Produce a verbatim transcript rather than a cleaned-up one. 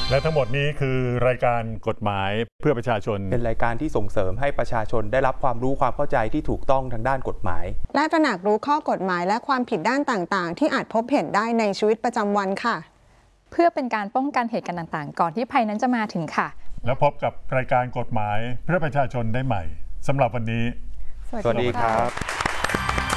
และทั้งหมดนี้คือรายการกฎหมายเพื่อประชาชนเป็นรายการที่ส่งเสริมให้ประชาชนได้รับความรู้ความเข้าใจที่ถูกต้องทางด้านกฎหมายและตระหนักรู้ข้อกฎหมายและความผิดด้านต่างๆที่อาจพบเห็นได้ในชีวิตประจำวันค่ะเพื่อเป็นการป้องกันเหตุการณ์ต่างๆก่อนที่ภัยนั้นจะมาถึงค่ะแล้วพบกับรายการกฎหมายเพื่อประชาชนได้ใหม่สำหรับวันนี้สวัสดีครับ